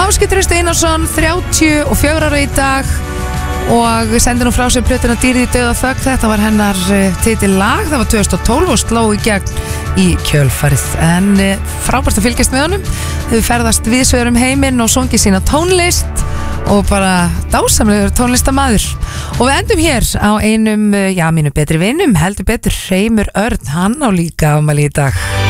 Ásgeir Trausti Einarsson, 34 ára í dag og sendi nú frá sér plötuna Dýrið í dauða þögn. Þetta var hennar titillag, það var 2012 og sló í gegn í kjölfarið. En frábært að fylgjast með honum. Þau ferðast víðsvegar um heiminn og sungið sína tónlist og bara dásamlegur tónlistamaður. Og við endum hér á einum, mínu betri vinum, heldur betur Hreimur Örn, hann á líka afmæli í dag.